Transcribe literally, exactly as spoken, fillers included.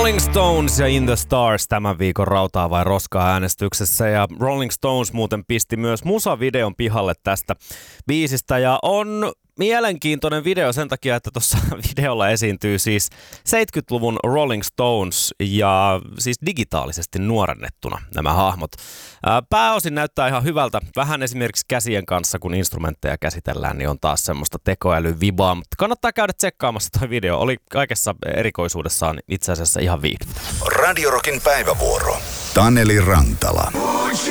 Rolling Stones ja In the Stars tämän viikon rautaa vai roskaa äänestyksessä. Ja Rolling Stones muuten pisti myös musavideon pihalle tästä biisistä. Ja on mielenkiintoinen video sen takia, että tuossa videolla esiintyy siis seitsemänkymmentäluvun Rolling Stones ja siis digitaalisesti nuorennettuna nämä hahmot. Pääosin näyttää ihan hyvältä. Vähän esimerkiksi käsien kanssa, kun instrumentteja käsitellään, niin on taas semmoista tekoälyvibaa. Mutta kannattaa käydä tsekkaamassa toi video. Oli kaikessa erikoisuudessaan itse asiassa ihan viihdyttävä. Radio Rockin päivävuoro. Taneli Rantala.